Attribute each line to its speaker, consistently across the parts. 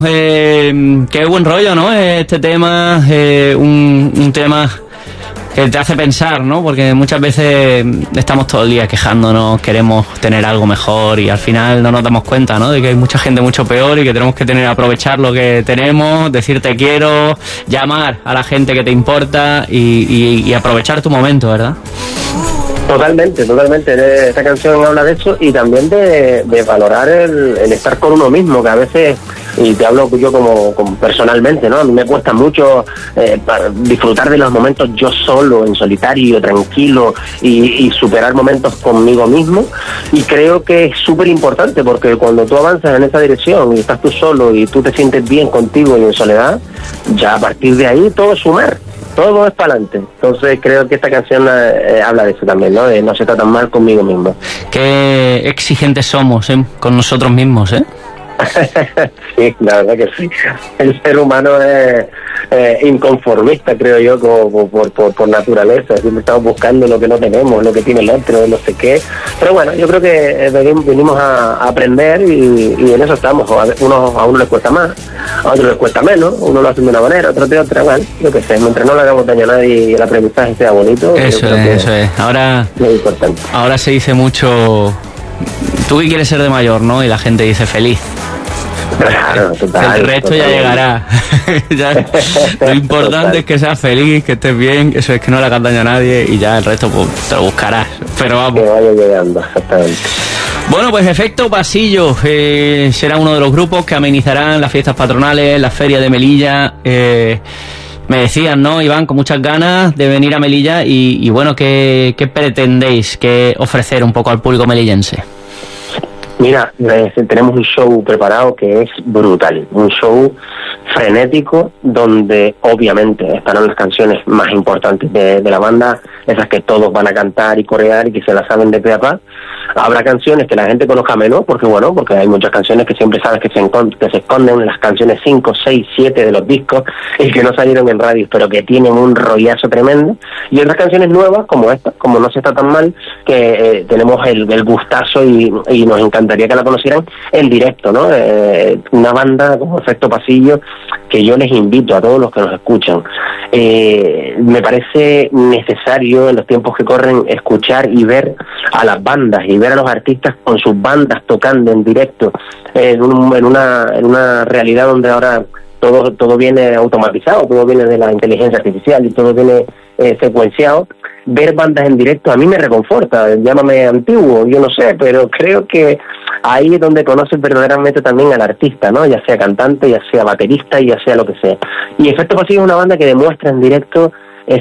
Speaker 1: Qué buen rollo, ¿no? Este tema, un tema que te hace pensar, ¿no? Porque muchas veces estamos todo el día quejándonos, queremos tener algo mejor y al final no nos damos cuenta, ¿no? De que hay mucha gente mucho peor y que tenemos que aprovechar lo que tenemos, decir te quiero, llamar a la gente que te importa y aprovechar tu momento, ¿verdad?
Speaker 2: Totalmente. Esta canción habla de eso y también de valorar el estar con uno mismo, que a veces, y te hablo yo como personalmente, ¿no? A mí me cuesta mucho disfrutar de los momentos yo solo, en solitario, tranquilo y superar momentos conmigo mismo, y creo que es súper importante porque cuando tú avanzas en esa dirección y estás tú solo y tú te sientes bien contigo y en soledad, ya a partir de ahí todo es sumar. Todo es para adelante. Entonces creo que esta canción habla de eso también, ¿no? De no se está tan mal conmigo mismo.
Speaker 1: Qué exigentes somos, con nosotros mismos, ¿eh?
Speaker 2: Sí, la verdad que sí. El ser humano es inconformista, creo yo, por naturaleza. Siempre estamos buscando lo que no tenemos, lo que tiene el otro, no sé qué. Pero bueno, yo creo que venimos a aprender y en eso estamos. A uno les cuesta más, a otro les cuesta menos. Uno lo hace de una manera, otro de otra. Bueno, yo qué sé, mientras no le hagamos daño a nadie y el aprendizaje sea bonito.
Speaker 1: Eso es. Ahora,
Speaker 2: es importante.
Speaker 1: Ahora se dice mucho, ¿tú qué quieres ser de mayor, no? Y la gente dice feliz.
Speaker 2: Claro, total,
Speaker 1: el resto ya llegará. Lo importante es que seas feliz, que estés bien, eso es que no le hagas daño a nadie y ya el resto pues te lo buscarás. Pero vamos.
Speaker 2: Que vaya llegando, exactamente.
Speaker 1: Bueno, pues Efecto Pasillo será uno de los grupos que amenizarán las fiestas patronales, la feria de Melilla. Me decían, ¿no, Iván? Con muchas ganas de venir a Melilla y bueno, ¿qué pretendéis que ofrecer un poco al público melillense?
Speaker 2: Mira, tenemos un show preparado que es brutal, un show frenético donde obviamente estarán las canciones más importantes de la banda, esas que todos van a cantar y corear y que se las saben de pe a pa. Habrá canciones que la gente conozca menos, porque hay muchas canciones que siempre sabes que se esconden en las canciones 5, 6, 7 de los discos y que no salieron en radio, pero que tienen un rollazo tremendo. Y otras canciones nuevas, como esta, como No se está tan mal, que tenemos el gustazo y nos encantaría que la conocieran en directo, ¿no? Una banda como Efecto Pasillo que yo les invito a todos los que nos escuchan. Me parece necesario en los tiempos que corren escuchar y ver a las bandas y ver a los artistas con sus bandas tocando en directo en una realidad donde ahora todo viene automatizado, todo viene de la inteligencia artificial y todo viene secuenciado. Ver bandas en directo a mí me reconforta, llámame antiguo, yo no sé, pero creo que ahí es donde conoces verdaderamente también al artista, ¿no? Ya sea cantante, ya sea baterista, ya sea lo que sea. Y Efecto Pasillo es una banda que demuestra en directo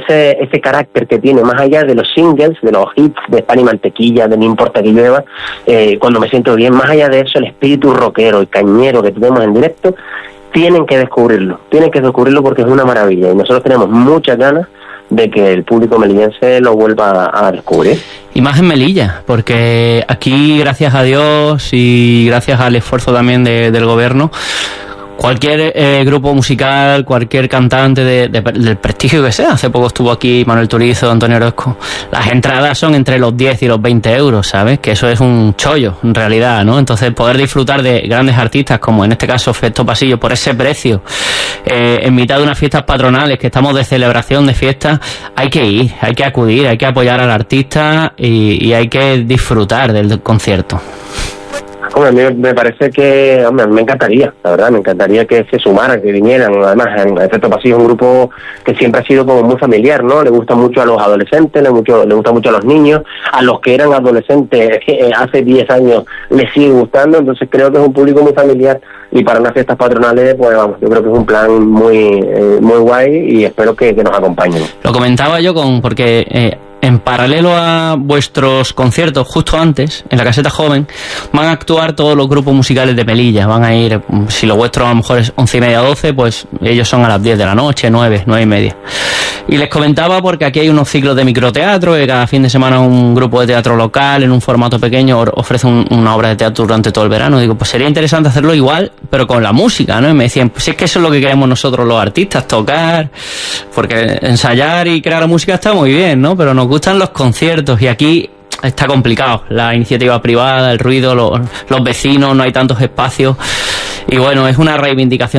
Speaker 2: ese carácter que tiene, más allá de los singles, de los hits de Pan y Mantequilla, de No importa que llueva, cuando me siento bien, más allá de eso, el espíritu rockero y cañero que tenemos en directo, tienen que descubrirlo porque es una maravilla y nosotros tenemos muchas ganas de que el público melillense lo vuelva a descubrir.
Speaker 1: Y más en Melilla, porque aquí, gracias a Dios y gracias al esfuerzo también del gobierno, cualquier grupo musical, cualquier cantante del prestigio que sea. Hace poco estuvo aquí Manuel Turizo, Antonio Orozco. Las entradas son entre los 10 y los 20 euros, ¿sabes? Que eso es un chollo, en realidad, ¿no? Entonces, poder disfrutar de grandes artistas, como en este caso Efecto Pasillo, por ese precio, en mitad de unas fiestas patronales, que estamos de celebración, de fiestas, hay que ir, hay que acudir, hay que apoyar al artista y hay que disfrutar del concierto.
Speaker 2: Hombre, a mí me parece que, me encantaría, la verdad, me encantaría que se sumaran, que vinieran. Además, en Efecto Pasillo es un grupo que siempre ha sido como muy familiar, ¿no? Le gusta mucho a los adolescentes, le gusta mucho a los niños, a los que eran adolescentes hace 10 años les sigue gustando, entonces creo que es un público muy familiar y para unas fiestas patronales, pues vamos, yo creo que es un plan muy guay y espero que nos acompañen.
Speaker 1: Lo comentaba yo porque en paralelo a vuestros conciertos, justo antes, en la Caseta Joven, van a actuar todos los grupos musicales de Melilla. Van a ir, si lo vuestro a lo mejor es 11:30, 12, pues ellos son a las 10 de la noche, 9:30. Y les comentaba porque aquí hay unos ciclos de microteatro, que cada fin de semana un grupo de teatro local, en un formato pequeño, ofrece una obra de teatro durante todo el verano. Digo, pues sería interesante hacerlo igual, pero con la música, ¿no? Y me decían, pues es que eso es lo que queremos nosotros los artistas, tocar, porque ensayar y crear música está muy bien, ¿no? Pero nos gustan los conciertos y aquí está complicado. La iniciativa privada, el ruido, los vecinos, no hay tantos espacios. Y bueno, es una reivindicación